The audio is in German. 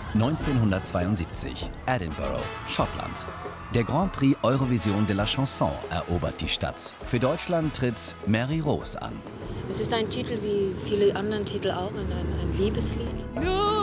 1972, Edinburgh, Schottland. Der Grand Prix Eurovision de la Chanson erobert die Stadt. Für Deutschland tritt Mary Rose an. Es ist ein Titel wie viele andere Titel auch, ein Liebeslied.